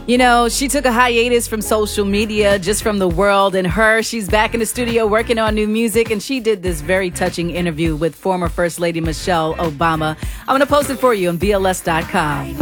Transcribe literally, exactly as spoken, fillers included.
You know, she took a hiatus from social media, just from the world and her. She's back in the studio working on new music, and she did this very touching interview with former First Lady Michelle Obama. I'm going to post it for you on B L S dot com.